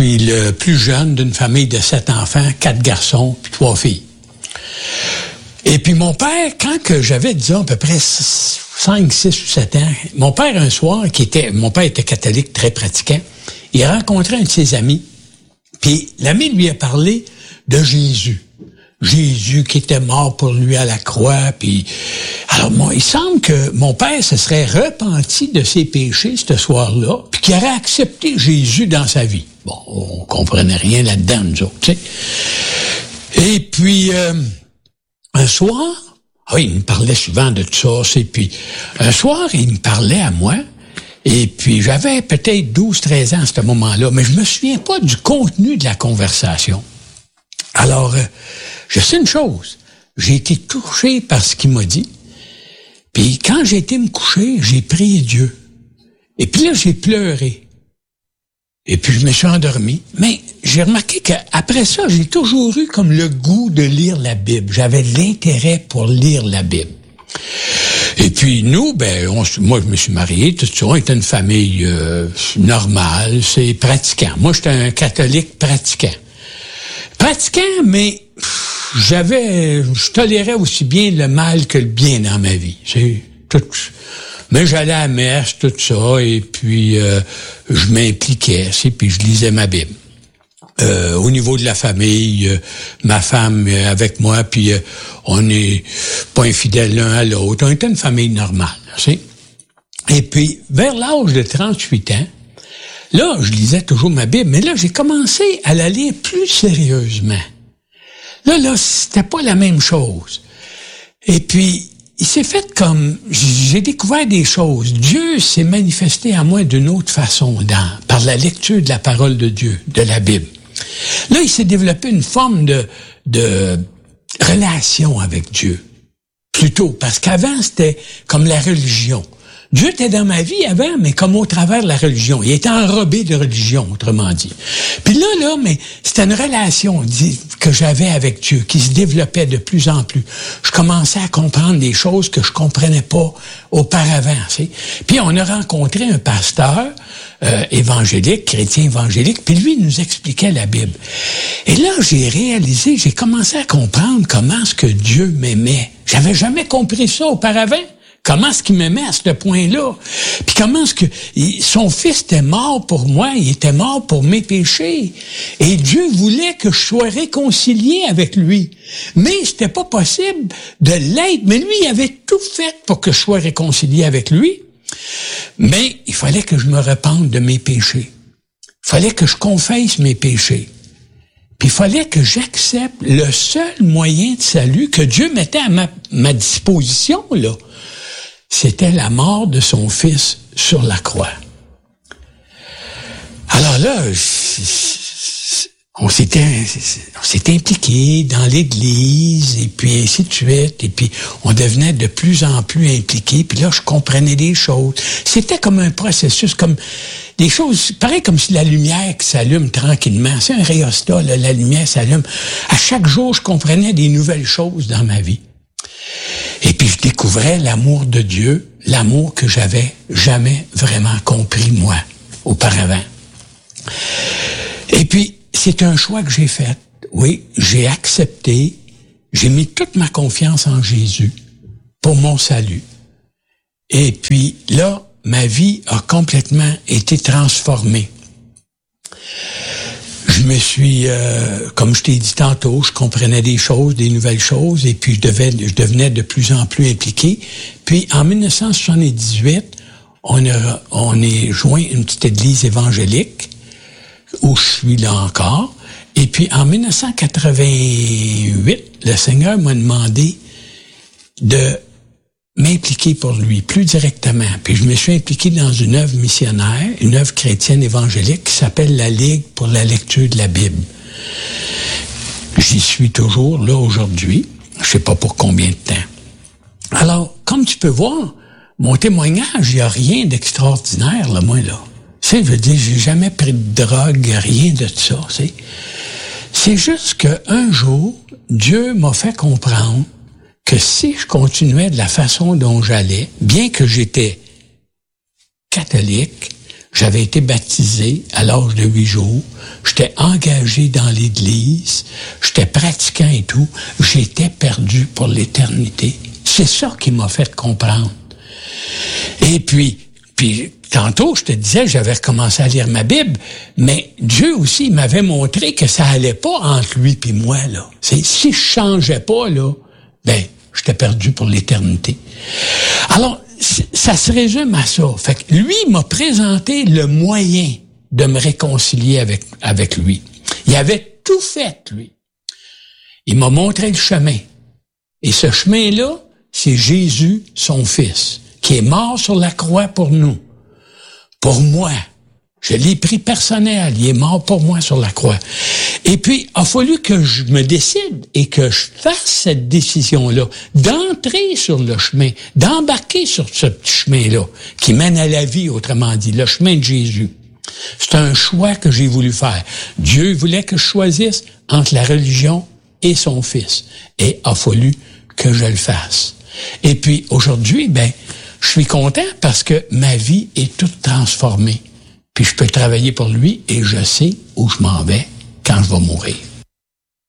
suis le plus jeune d'une famille de 7 enfants, 4 garçons puis 3 filles. Et puis mon père, quand que j'avais, disons, à peu près 5, 6 ou 7 ans, mon père, un soir, mon père était catholique, très pratiquant, il a rencontré un de ses amis, puis l'ami lui a parlé de Jésus. Jésus qui était mort pour lui à la croix, puis... Alors, il semble que mon père se serait repenti de ses péchés ce soir-là, puis qu'il aurait accepté Jésus dans sa vie. Bon, on comprenait rien là-dedans, nous autres, tu sais. Et puis... un soir, il me parlait souvent de tout ça, puis un soir, il me parlait à moi, et puis j'avais peut-être 12-13 ans à ce moment-là, mais je me souviens pas du contenu de la conversation. Alors, je sais une chose, j'ai été touché par ce qu'il m'a dit, puis quand j'ai été me coucher, j'ai prié Dieu, et puis là, j'ai pleuré. Et puis, je me suis endormi. Mais j'ai remarqué qu'après ça, j'ai toujours eu comme le goût de lire la Bible. J'avais l'intérêt pour lire la Bible. Et puis, nous, moi, je me suis marié, tout ça. On était une famille normale, c'est pratiquant. Moi, j'étais un catholique pratiquant. Pratiquant, mais je tolérais aussi bien le mal que le bien dans ma vie. C'est tout... Mais j'allais à la messe, tout ça, et puis je m'impliquais, puis je lisais ma Bible. Au niveau de la famille, ma femme avec moi, puis on n'est pas infidèles l'un à l'autre. On était une famille normale, tu sais. Et puis, vers l'âge de 38 ans, là, je lisais toujours ma Bible, mais là, j'ai commencé à la lire plus sérieusement. Là, c'était pas la même chose. Et puis, il s'est fait comme... J'ai découvert des choses. Dieu s'est manifesté à moi d'une autre façon par la lecture de la parole de Dieu, de la Bible. Là, il s'est développé une forme de relation avec Dieu. Plutôt, parce qu'avant, c'était comme la religion. Dieu était dans ma vie avant, mais comme au travers de la religion. Il était enrobé de religion, autrement dit. Puis là, mais c'était une relation que j'avais avec Dieu, qui se développait de plus en plus. Je commençais à comprendre des choses que je comprenais pas auparavant, tu sais. Puis on a rencontré un pasteur évangélique, chrétien évangélique, puis lui, il nous expliquait la Bible. Et là, j'ai commencé à comprendre comment est-ce que Dieu m'aimait. J'avais jamais compris ça auparavant. Comment est-ce qu'il m'aimait à ce point-là? Puis comment est-ce que son fils était mort pour moi? Il était mort pour mes péchés. Et Dieu voulait que je sois réconcilié avec lui. Mais c'était pas possible de l'être. Mais lui, il avait tout fait pour que je sois réconcilié avec lui. Mais il fallait que je me repente de mes péchés. Il fallait que je confesse mes péchés. Puis il fallait que j'accepte le seul moyen de salut que Dieu mettait à ma disposition, là. C'était la mort de son fils sur la croix. Alors là, on s'était impliqué dans l'Église, et puis ainsi de suite, et puis on devenait de plus en plus impliqué, puis là, je comprenais des choses. C'était comme un processus, comme des choses, pareil comme si la lumière qui s'allume tranquillement. C'est un rhéostat, là, la lumière s'allume. À chaque jour, je comprenais des nouvelles choses dans ma vie. Et puis je découvrais l'amour de Dieu, l'amour que j'avais jamais vraiment compris, moi, auparavant. Et puis, c'est un choix que j'ai fait. Oui, j'ai accepté, j'ai mis toute ma confiance en Jésus pour mon salut. Et puis là, ma vie a complètement été transformée. Je me suis, comme je t'ai dit tantôt, je comprenais des choses, des nouvelles choses, et puis je devenais de plus en plus impliqué. Puis en 1978, on est joint une petite église évangélique, où je suis là encore. Et puis en 1988, le Seigneur m'a demandé de m'impliquer pour lui, plus directement. Puis je me suis impliqué dans une œuvre missionnaire, une œuvre chrétienne évangélique qui s'appelle la Ligue pour la lecture de la Bible. J'y suis toujours là aujourd'hui. Je sais pas pour combien de temps. Alors, comme tu peux voir, mon témoignage, il n'y a rien d'extraordinaire, là, moi, là. Tu sais, je veux dire, j'ai jamais pris de drogue, rien de ça, tu sais. C'est juste qu'un jour, Dieu m'a fait comprendre que si je continuais de la façon dont j'allais, bien que j'étais catholique, J'avais été baptisé à l'âge de 8 jours. J'étais engagé dans l'Église. J'étais pratiquant et tout. J'étais perdu pour l'éternité. C'est ça qui m'a fait comprendre. Et puis tantôt, je te disais, j'avais recommencé à lire ma Bible, mais Dieu aussi m'avait montré que ça allait pas entre lui et moi, là. Si je changeais pas, là, j'étais perdu pour l'éternité. Alors, ça se résume à ça. Fait que lui m'a présenté le moyen de me réconcilier avec lui. Il avait tout fait, lui. Il m'a montré le chemin. Et ce chemin-là, c'est Jésus, son Fils, qui est mort sur la croix pour nous. Pour moi. Je l'ai pris personnel. Il est mort pour moi sur la croix. Et puis, il a fallu que je me décide et que je fasse cette décision-là, d'entrer sur le chemin, d'embarquer sur ce petit chemin-là, qui mène à la vie, autrement dit, le chemin de Jésus. C'est un choix que j'ai voulu faire. Dieu voulait que je choisisse entre la religion et son Fils. Et il a fallu que je le fasse. Et puis, aujourd'hui, je suis content parce que ma vie est toute transformée. Puis je peux travailler pour lui et je sais où je m'en vais quand je vais mourir.